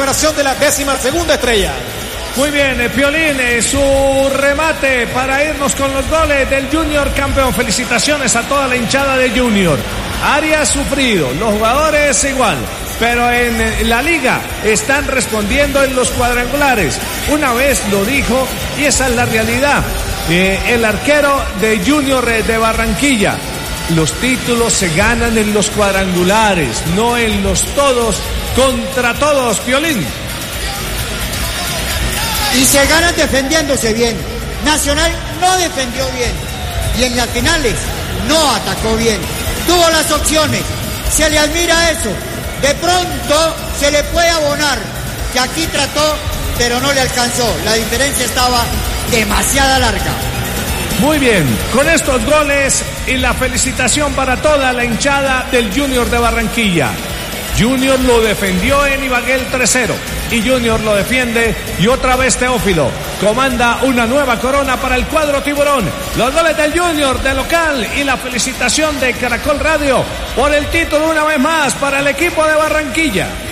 celebración de la 12ª estrella. Muy bien, Piolín, su remate para irnos con los goles del Junior campeón. Felicitaciones a toda la hinchada de Junior. Arias sufrido, los jugadores igual, pero en la liga están respondiendo en los cuadrangulares. Una vez lo dijo y esa es la realidad. El arquero de Junior de Barranquilla: los títulos se ganan en los cuadrangulares, no en los todos contra todos, Piolín. Y se ganan defendiéndose bien. Nacional no defendió bien y en las finales no atacó bien. Tuvo las opciones, se le admira eso. De pronto se le puede abonar que aquí trató, pero no le alcanzó. La diferencia estaba demasiado larga. Muy bien, con estos goles y la felicitación para toda la hinchada del Junior de Barranquilla. Junior lo defendió en Ibagué 3-0 y Junior lo defiende y otra vez Teófilo comanda una nueva corona para el cuadro tiburón. Los goles del Junior de local y la felicitación de Caracol Radio por el título una vez más para el equipo de Barranquilla.